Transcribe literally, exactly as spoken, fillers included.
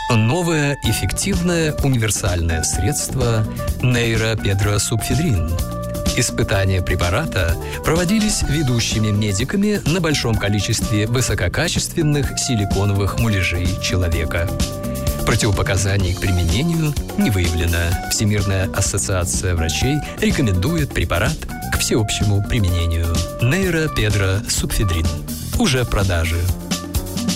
Новое эффективное универсальное средство нейропедросульфидрин. Испытания препарата проводились ведущими медиками на большом количестве высококачественных силиконовых муляжей человека. Противопоказаний к применению не выявлено. Всемирная ассоциация врачей рекомендует препарат к всеобщему применению. Нейропедросульфидрин. Уже в продаже.